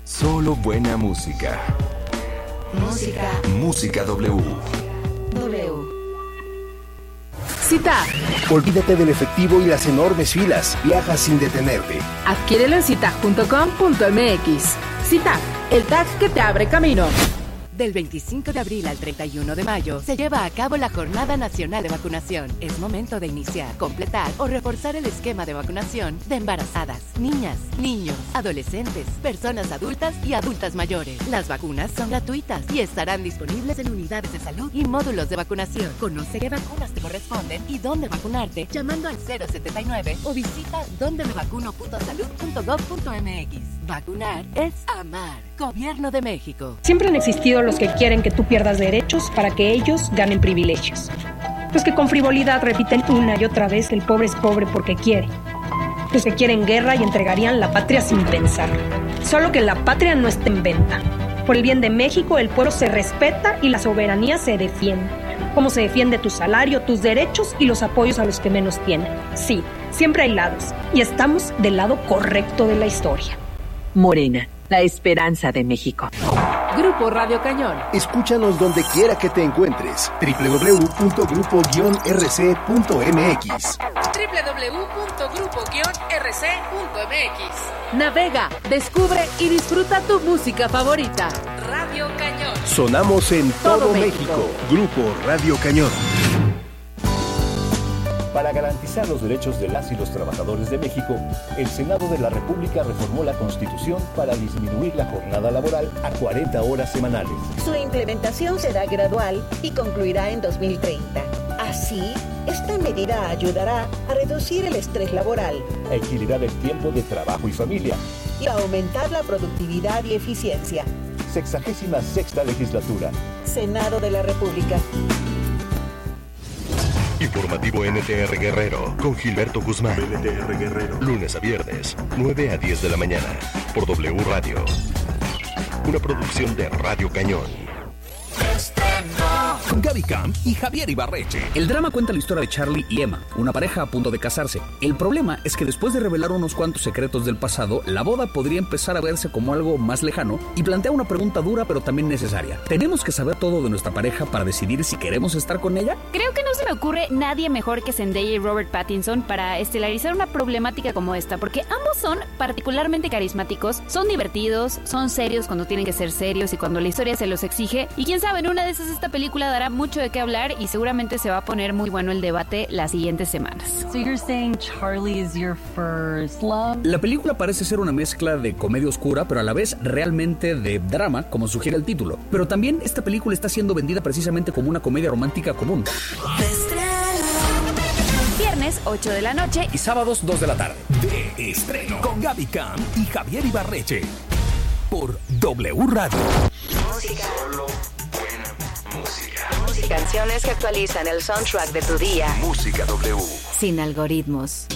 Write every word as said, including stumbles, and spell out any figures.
Solo buena música. Música. Música W. W. Cita. Olvídate del efectivo y las enormes filas. Viaja sin detenerte. Adquiérelo en cita punto com punto m x. Cita, el tag que te abre camino. Del veinticinco de abril al treinta y uno de mayo se lleva a cabo la Jornada Nacional de Vacunación. Es momento de iniciar, completar o reforzar el esquema de vacunación de embarazadas, niñas, niños, adolescentes, personas adultas y adultas mayores. Las vacunas son gratuitas y estarán disponibles en unidades de salud y módulos de vacunación. Conoce qué vacunas te corresponden y dónde vacunarte llamando al cero setenta y nueve o visita donde me vacuno punto salud punto gov punto m x. Vacunar es amar. Gobierno de México. Siempre han existido los que quieren que tú pierdas derechos para que ellos ganen privilegios. Los que con frivolidad repiten una y otra vez que el pobre es pobre porque quiere. Los que quieren guerra y entregarían la patria sin pensar. Solo que la patria no está en venta. Por el bien de México, el pueblo se respeta y la soberanía se defiende. Como se defiende tu salario, tus derechos y los apoyos a los que menos tienen. Sí, siempre hay lados. Y estamos del lado correcto de la historia. Morena, la esperanza de México. Grupo Radio Cañón. Escúchanos donde quiera que te encuentres. doble u doble u doble u punto grupo guion r c punto m x. doble u doble u doble u punto grupo guion r c punto m x. Navega, descubre y disfruta tu música favorita. Radio Cañón. Sonamos en todo, todo México. México. Grupo Radio Cañón. Para garantizar los derechos de las y los trabajadores de México, el Senado de la República reformó la Constitución para disminuir la jornada laboral a cuarenta horas semanales. Su implementación será gradual y concluirá en dos mil treinta. Así, esta medida ayudará a reducir el estrés laboral, a equilibrar el tiempo de trabajo y familia y a aumentar la productividad y eficiencia. Sexagésima sexta legislatura. Senado de la República. Informativo N T R Guerrero con Gilberto Guzmán. N T R Guerrero. Lunes a viernes, nueve a diez de la mañana. Por W Radio. Una producción de Radio Cañón. Con Gaby Camp y Javier Ibarreche. El drama cuenta la historia de Charlie y Emma, una pareja a punto de casarse. El problema es que después de revelar unos cuantos secretos del pasado, la boda podría empezar a verse como algo más lejano y plantea una pregunta dura pero también necesaria. ¿Tenemos que saber todo de nuestra pareja para decidir si queremos estar con ella? Creo que no se me ocurre nadie mejor que Zendaya y Robert Pattinson para estelarizar una problemática como esta, porque ambos son particularmente carismáticos, son divertidos, son serios cuando tienen que ser serios y cuando la historia se los exige, y quién sabe, en una de esas esta película dará mucho de qué hablar y seguramente se va a poner muy bueno el debate las siguientes semanas. So you're saying Charlie is your first love? La película parece ser una mezcla de comedia oscura, pero a la vez realmente de drama, como sugiere el título. Pero también esta película está siendo vendida precisamente como una comedia romántica común. Viernes, ocho de la noche. Y sábados, dos de la tarde. De estreno. Con Gaby Camp y Javier Ibarreche. Por W Radio. Música. Solo buena música. Canciones que actualizan el soundtrack de tu día. Música W. Sin algoritmos.